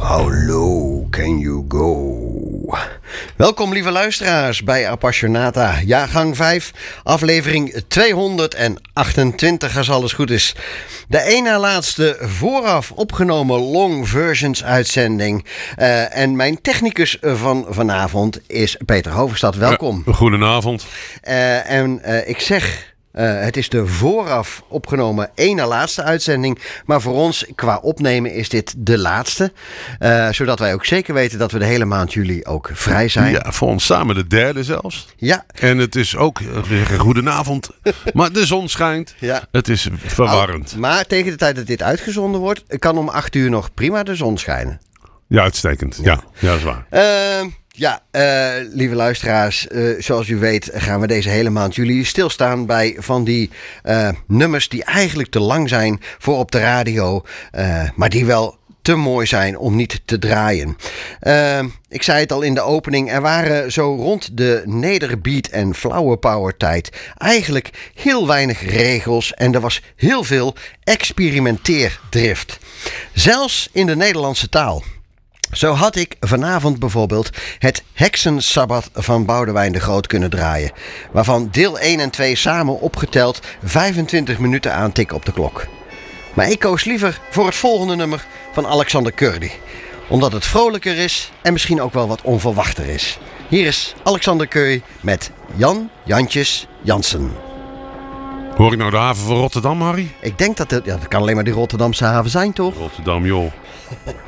How low can you go? Welkom lieve luisteraars bij Appassionata, jaargang 5, aflevering 228 als alles goed is. De één na laatste vooraf opgenomen long versions uitzending. En mijn technicus van vanavond is Peter Hoverstad. Welkom. Ja, goedenavond. Ik zeg... het is de vooraf opgenomen één na laatste uitzending. Maar voor ons qua opnemen is dit de laatste. Zodat wij ook zeker weten dat we de hele maand juli ook vrij zijn. Ja, voor ons samen de derde zelfs. Ja. En het is ook goedenavond. Maar de zon schijnt. Ja. Het is verwarrend. Maar tegen de tijd dat dit uitgezonden wordt, kan om 8 uur nog prima de zon schijnen. Ja, uitstekend. Ja, dat is waar. Lieve luisteraars, zoals u weet gaan we deze hele maand juli stilstaan bij van die nummers die eigenlijk te lang zijn voor op de radio, maar die wel te mooi zijn om niet te draaien. Ik zei het al in de opening, er waren zo rond de nederbeat en flower power tijd eigenlijk heel weinig regels en er was heel veel experimenteerdrift. Zelfs in de Nederlandse taal. Zo had ik vanavond bijvoorbeeld het Heksensabbat van Boudewijn de Groot kunnen draaien. Waarvan deel 1 en 2 samen opgeteld 25 minuten aantikken op de klok. Maar ik koos liever voor het volgende nummer van Alexander Kurdi. Omdat het vrolijker is en misschien ook wel wat onverwachter is. Hier is Alexander Kurdi met Jantjes Jansen. Hoor ik nou de haven van Rotterdam, Harry? Ik denk dat dat kan alleen maar die Rotterdamse haven zijn, toch? Rotterdam, joh.